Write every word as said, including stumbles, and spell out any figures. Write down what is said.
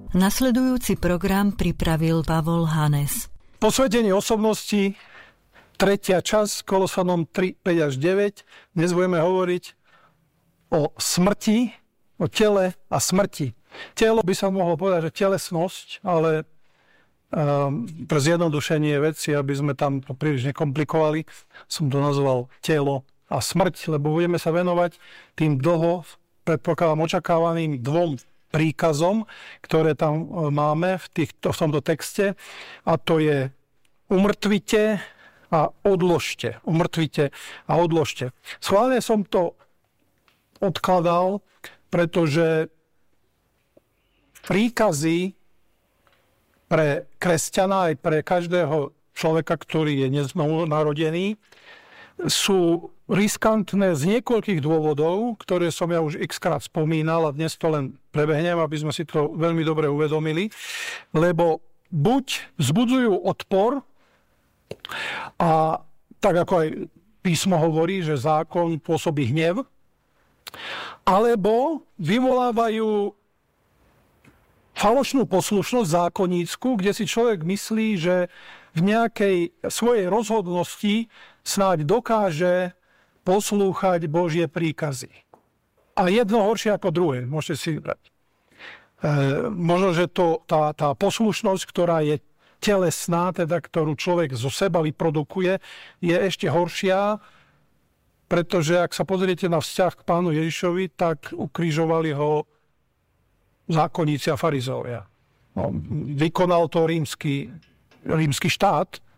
Nasledujúci program pripravil Pavol Hanes. Posvetenie osobnosti, tretia časť, Kolosanom tri, päť až deväť. Dnes budeme hovoriť o smrti, o tele a smrti. Telo by sa mohlo povedať, že telesnosť, ale um, pre zjednodušenie veci, aby sme tam to príliš nekomplikovali, som to nazval telo a smrť, lebo budeme sa venovať tým dlho, predpokladám, očakávaným dvom príkazom, ktoré tam máme v, týchto, v tomto texte, a to je umrtvite a odložte. Umrtvite a odložte. Schválne som to odkladal, pretože príkazy pre kresťana aj pre každého človeka, ktorý je neznovu narodený, sú riskantné z niekoľkých dôvodov, ktoré som ja už x-krát spomínal a dnes to len prebehnem, aby sme si to veľmi dobre uvedomili, lebo buď vzbudzujú odpor a tak ako aj písmo hovorí, že zákon pôsobí hnev, alebo vyvolávajú falošnú poslušnosť zákonnícku, kde si človek myslí, že v nejakej svojej rozhodnosti snáď dokáže poslúchať Božie príkazy. A jedno horšie ako druhé, môžete si vybrať. E, možno, že to, tá, tá poslušnosť, ktorá je telesná, teda ktorú človek zo seba vyprodukuje, je ešte horšia, pretože ak sa pozriete na vzťah k Pánu Ježišovi, tak ukrižovali ho zákonníci a farizovia. No, vykonal to rímsky, rímsky štát,